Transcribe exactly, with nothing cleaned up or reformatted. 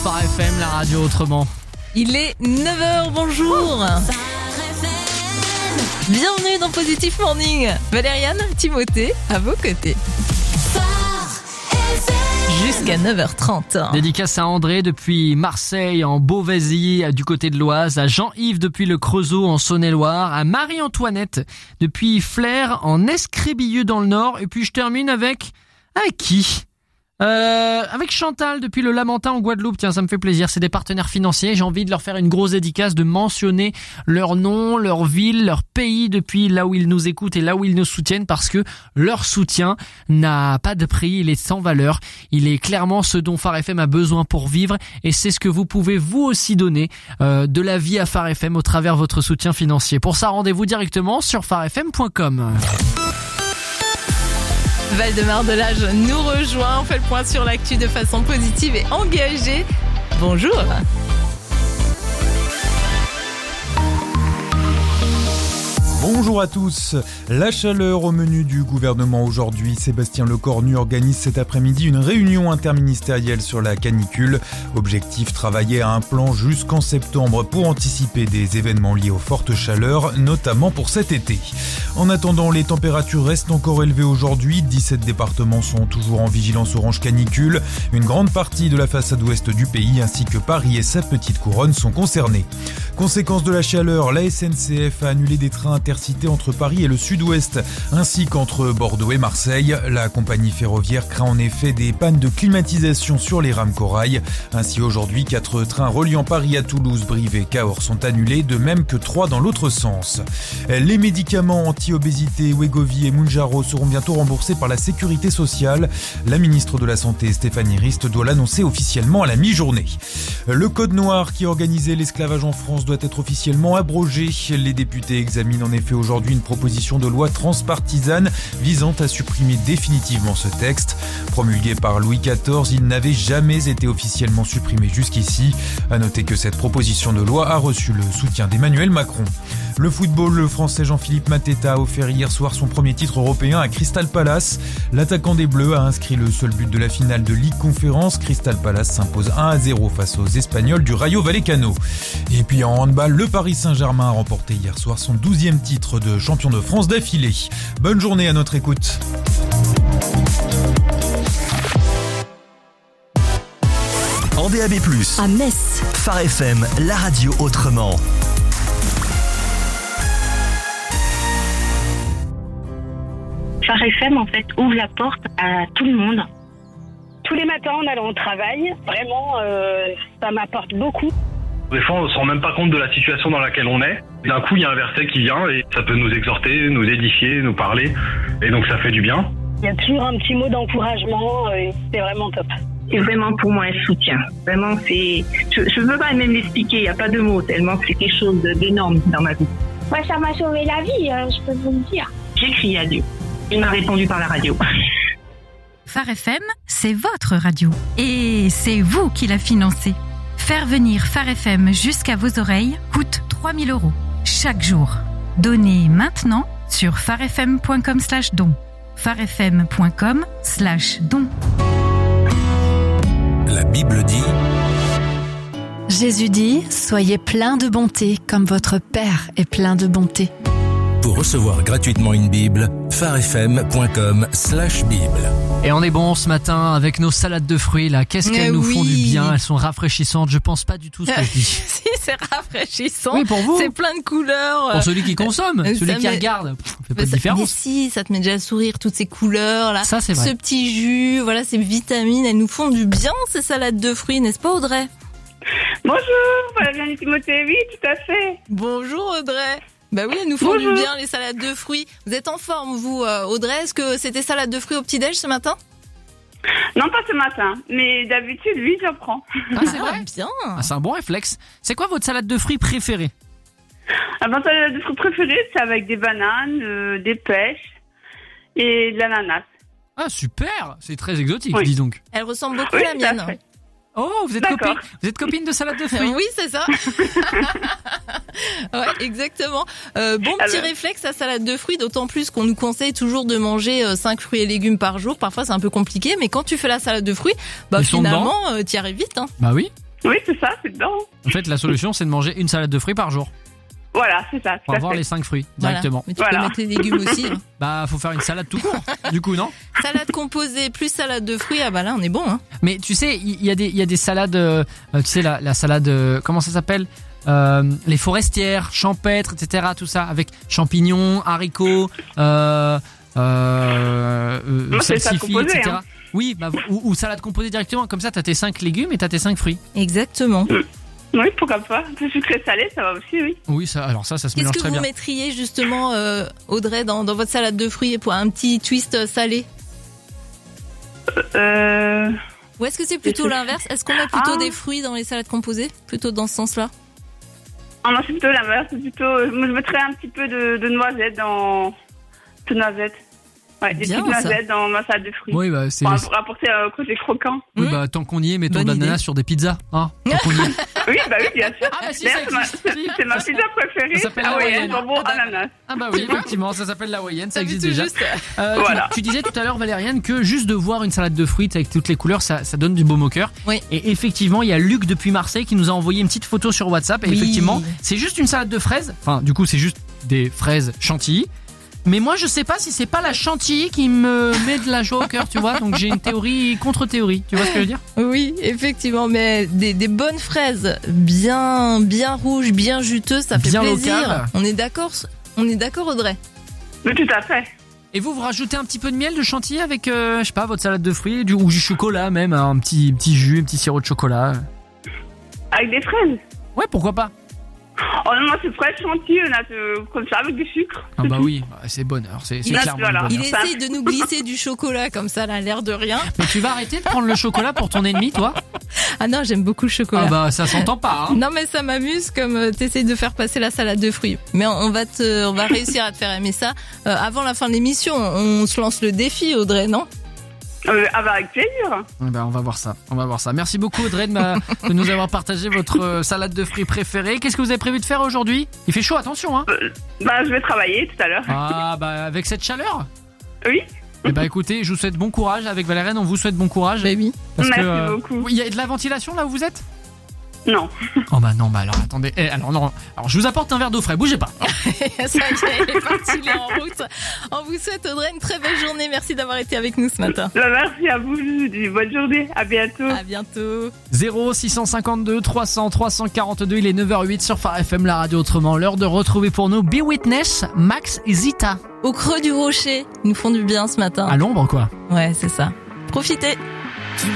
Phare F M, la radio autrement. Il est neuf heures, bonjour. Bienvenue dans Positif Morning. Valériane, Timothée, à vos côtés. Jusqu'à neuf heures trente. Dédicace à André depuis Marseille, en Beauvaisis, du côté de l'Oise, à Jean-Yves depuis le Creusot, en Saône-et-Loire, à Marie-Antoinette depuis Flers, en Escrébilieu dans le Nord. Et puis je termine avec... Avec qui ? Euh, avec Chantal depuis le Lamentin en Guadeloupe. Tiens, ça me fait plaisir, c'est des partenaires financiers. J'ai envie de leur faire une grosse dédicace, de mentionner leur nom, leur ville, leur pays depuis là où ils nous écoutent et là où ils nous soutiennent, parce que leur soutien n'a pas de prix, il est sans valeur. Il est clairement ce dont Phare F M a besoin pour vivre, et c'est ce que vous pouvez vous aussi donner, euh, de la vie à Phare F M au travers votre soutien financier. Pour ça, rendez-vous directement sur phare f m point com. Valdemar Delage nous rejoint, on fait le point sur l'actu de façon positive et engagée. Bonjour. Bonjour à tous. La chaleur au menu du gouvernement aujourd'hui. Sébastien Lecornu organise cet après-midi une réunion interministérielle sur la canicule. Objectif, travailler à un plan jusqu'en septembre pour anticiper des événements liés aux fortes chaleurs, notamment pour cet été. En attendant, les températures restent encore élevées aujourd'hui. dix-sept départements sont toujours en vigilance orange canicule. Une grande partie de la façade ouest du pays ainsi que Paris et sa petite couronne sont concernés. Conséquence de la chaleur, la S N C F a annulé des trains intercités entre Paris et le sud-ouest, ainsi qu'entre Bordeaux et Marseille. La compagnie ferroviaire craint en effet des pannes de climatisation sur les rames corail. Ainsi, aujourd'hui, quatre trains reliant Paris à Toulouse, Brive et Cahors sont annulés, de même que trois dans l'autre sens. Les médicaments anti-obésité Wegovy et Mounjaro seront bientôt remboursés par la Sécurité sociale. La ministre de la Santé, Stéphanie Rist, doit l'annoncer officiellement à la mi-journée. Le code noir qui organisait l'esclavage en France doit être officiellement abrogé. Les députés examinent en effet fait aujourd'hui une proposition de loi transpartisane visant à supprimer définitivement ce texte. Promulgué par Louis quatorze, il n'avait jamais été officiellement supprimé jusqu'ici. À noter que cette proposition de loi a reçu le soutien d'Emmanuel Macron. Le football, le français Jean-Philippe Mateta a offert hier soir son premier titre européen à Crystal Palace. L'attaquant des Bleus a inscrit le seul but de la finale de Ligue Conférence. Crystal Palace s'impose un à zéro face aux Espagnols du Rayo Vallecano. Et puis en handball, le Paris Saint-Germain a remporté hier soir son douzième titre de champion de France d'affilée. Bonne journée à notre écoute. En D A B plus, à Metz, Phare F M, la radio autrement. Phare F M, en fait, ouvre la porte à tout le monde. Tous les matins, en allant au travail, vraiment, euh, ça m'apporte beaucoup. Des fois, on ne se rend même pas compte de la situation dans laquelle on est. D'un coup, il y a un verset qui vient et ça peut nous exhorter, nous édifier, nous parler. Et donc, ça fait du bien. Il y a toujours un petit mot d'encouragement et c'est vraiment top. C'est vraiment pour moi un soutien. Vraiment, c'est... Je ne peux pas même l'expliquer, il n'y a pas de mots, tellement c'est quelque chose d'énorme dans ma vie. Moi, ça m'a sauvé la vie, je peux vous le dire. J'ai crié à Dieu. Il m'a répondu par la radio. Phare F M, c'est votre radio. Et c'est vous qui la financez. Faire venir Phare F M jusqu'à vos oreilles coûte trois mille euros chaque jour. Donnez maintenant sur pharefm.com slash don. pharefm.com slash don. La Bible dit... Jésus dit, soyez pleins de bonté comme votre Père est plein de bonté. Pour recevoir gratuitement une Bible, pharefm.com slash Bible. Et on est bon ce matin avec nos salades de fruits là. Qu'est-ce qu'elles euh, nous oui. font du bien. Elles sont rafraîchissantes. Je pense pas du tout ce que je dis. Si, c'est rafraîchissant. Oui, pour vous. C'est plein de couleurs. Pour celui qui consomme, euh, celui qui met... regarde, pff, fait pas mais de ça, différence. Mais si, ça te met déjà à sourire, toutes ces couleurs là. Ça, c'est vrai. Ce petit jus, voilà, ces vitamines, elles nous font du bien ces salades de fruits, n'est-ce pas Audrey? Bonjour, Valérie Timothée, oui, tout à fait. Bonjour Audrey. Bah oui, elles nous font Bonjour. du bien les salades de fruits. Vous êtes en forme vous, Audrey? Est-ce que c'était salade de fruits au petit-déj ce matin? Non, pas ce matin, mais d'habitude, oui, j'en prends. Ah, c'est vrai? Bien. Ah, c'est un bon réflexe. C'est quoi votre salade de fruits préférée? Ah, ma salade de fruits préférée, c'est avec des bananes, euh, des pêches et de l'ananas. Ah, super. C'est très exotique, oui. dis donc. Elle ressemble beaucoup oui, à la mienne. Oh, vous êtes D'accord. copine, vous êtes copine de salade de fruits. Oui, c'est ça. Ouais, exactement. Euh, bon petit Alors... réflexe à salade de fruits, d'autant plus qu'on nous conseille toujours de manger cinq fruits et légumes par jour. Parfois, c'est un peu compliqué, mais quand tu fais la salade de fruits, bah Ils sont finalement, euh, t'y arrives vite. Hein. Bah oui. Oui, c'est ça, c'est dedans. En fait, la solution, c'est de manger une salade de fruits par jour. Voilà, c'est ça. Pour avoir les cinq fruits directement. Voilà. Mais tu Voilà. peux mettre les légumes aussi. Hein. Bah, faut faire une salade tout court. Du coup, non? Salade composée plus salade de fruits, ah bah là on est bon. Hein. Mais tu sais, il y, y a des, il y a des salades. Euh, tu sais, la, la salade, euh, comment ça s'appelle? Euh, les forestières, champêtres, et cetera. Tout ça avec champignons, haricots, euh, euh, Moi, c'est salsifis, ça composé, et cetera. hein. Oui, bah, ou, ou salade composée directement. Comme ça, t'as tes cinq légumes et t'as tes cinq fruits. Exactement. Oui, pourquoi pas. Un peu sucré salé, ça va aussi, oui. Oui, ça, alors ça, ça se Qu'est-ce mélange que très vous bien. mettriez justement, euh, Audrey, dans, dans votre salade de fruits pour un petit twist salé? Euh... Ou est-ce que c'est plutôt l'inverse? Est-ce qu'on met plutôt Ah. des fruits dans les salades composées? Plutôt dans ce sens-là? Ah non, c'est plutôt l'inverse. C'est plutôt... Moi, je mettrais un petit peu de, de noisettes dans... De noisettes. Ouais, des Bien, petites ça. noisettes dans ma salade de fruits. Oui, bah, c'est. Pour, pour apporter un côté croquant. Oui, Mmh. bah, tant qu'on y est, mettons Bonne de l'ananas idée. sur des pizzas. Hein, tant qu'on y est. Oui, bah oui, bien sûr. Ah, bah, si, D'ailleurs, ça c'est ma, existe. c'est- c'est ma Ça- pizza préférée. ça s'appelle Ah la ouais, Hawaïenne. jambon, Ah bah. ananas. Ah bah oui, effectivement, ça s'appelle la hawaïenne, ça T'as vu existe tout déjà. juste. Euh, Voilà. tu, tu disais tout à l'heure, Valériane, que juste de voir une salade de fruits avec toutes les couleurs, ça, ça donne du baume au cœur. Oui. Et effectivement, il y a Luc depuis Marseille qui nous a envoyé une petite photo sur WhatsApp. Et Oui. effectivement, c'est juste une salade de fraises. Enfin, du coup, c'est juste des fraises chantilly. Mais moi, je sais pas si c'est pas la chantilly qui me met de la joie au cœur, tu vois. Donc j'ai une théorie contre théorie. Tu vois ce que je veux dire? Oui, effectivement, mais des, des bonnes fraises bien, bien rouges, bien juteuses, ça fait Bien plaisir. locales. On est d'accord, on est d'accord, Audrey. Oui, tout à fait. Et vous, vous rajoutez un petit peu de miel, de chantilly avec, euh, je sais pas, votre salade de fruits, du, ou du chocolat même, hein, un petit, petit jus, un petit sirop de chocolat. Avec des fraises. Ouais, pourquoi pas? Oh non, non, c'est fraise chantilly, on a euh, comme ça, avec du sucre. Ah bah oui, bah, c'est bonheur, c'est c'est Il a- clairement voilà. le bonheur. Il essaye de nous glisser du chocolat comme ça, là, l'air de rien. Mais tu vas arrêter de prendre le chocolat pour ton ennemi, toi? Ah non, j'aime beaucoup le chocolat. Ah bah ça s'entend pas, hein. Non mais ça m'amuse comme euh, t'essayes de faire passer la salade de fruits. Mais on, on va te, on va réussir à te faire aimer ça. Euh, avant la fin de l'émission, on se lance le défi, Audrey, non? Euh, ah bah avec plaisir. Eh ben, on va voir ça, on va voir ça. Merci beaucoup Audrey de, ma- de nous avoir partagé votre euh, salade de fruits préférée. Qu'est-ce que vous avez prévu de faire aujourd'hui? Il fait chaud, attention, hein. Bah je vais travailler tout à l'heure. Ah bah avec cette chaleur. Oui. Eh bah écoutez, je vous souhaite bon courage. Avec Valériane, on vous souhaite bon courage. Bah oui. Parce Merci que, euh, beaucoup. oui, il y a de la ventilation là où vous êtes? Non. Oh bah non, bah alors attendez. Eh, alors non, alors je vous apporte un verre d'eau frais, bougez pas. Ça y est, elle est partie, il est en route. On vous souhaite, Audrey, une très belle journée. Merci d'avoir été avec nous ce matin. Bah, merci à vous, je vous dis bonne journée. À bientôt. À bientôt. zéro six cent cinquante-deux trois cents trois cent quarante-deux, il est neuf heures huit sur Phare F M, la radio autrement. L'heure de retrouver pour nous Be Witness, Max et Zita. Au creux du rocher, ils nous font du bien ce matin. À l'ombre quoi. Ouais, c'est ça. Profitez.